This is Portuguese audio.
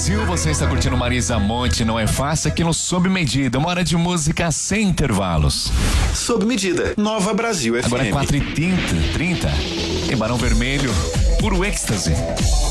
Brasil, você está curtindo Marisa Monte, não é fácil, aqui no Sob Medida, uma hora de música sem intervalos. Sob Medida, Nova Brasil FM. Agora é 4h30, tem Barão Vermelho, puro êxtase.